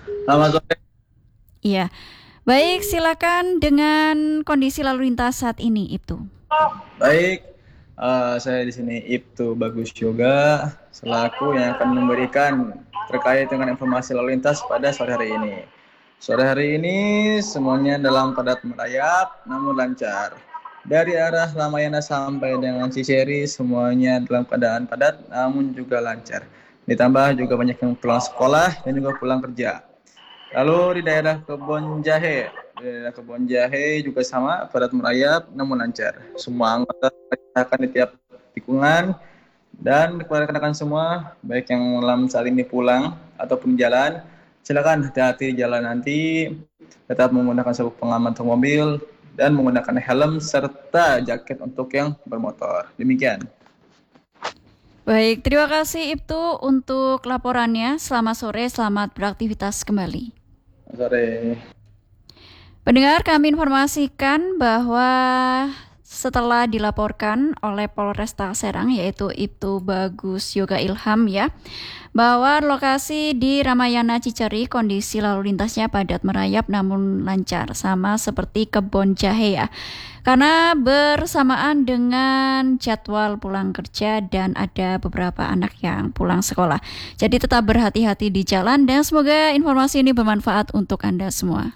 Selamat sore. Iya. Baik, silakan dengan kondisi lalu lintas saat ini, Ibtu. Baik, saya di sini Ibtu Bagus Yoga selaku yang akan memberikan terkait dengan informasi lalu lintas pada sore hari ini. Sore hari ini semuanya dalam padat merayap namun lancar. Dari arah Ramayana sampai dengan Ciseri semuanya dalam keadaan padat namun juga lancar. Ditambah juga banyak yang pulang sekolah dan juga pulang kerja. Lalu di daerah Kebon Jahe juga sama, padat merayap namun lancar. Semua anggota akan di tiap tikungan dan kepada rekan-rekan semua, baik yang malam saat ini pulang ataupun jalan, silakan hati-hati di jalan nanti, tetap menggunakan sabuk pengaman untuk mobil dan menggunakan helm serta jaket untuk yang bermotor. Demikian. Baik, terima kasih Ibtu untuk laporannya. Selamat sore, selamat beraktivitas kembali. Selamat sore. Pendengar, kami informasikan bahwa setelah dilaporkan oleh Polresta Serang, yaitu Ibtu Bagus Yoga Ilham ya, bahwa lokasi di Ramayana Ciceri kondisi lalu lintasnya padat merayap namun lancar, sama seperti Kebon Jahe ya. Karena bersamaan dengan jadwal pulang kerja dan ada beberapa anak yang pulang sekolah. Jadi tetap berhati-hati di jalan dan semoga informasi ini bermanfaat untuk Anda semua.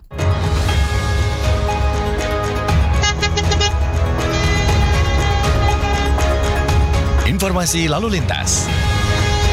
Informasi lalu lintas.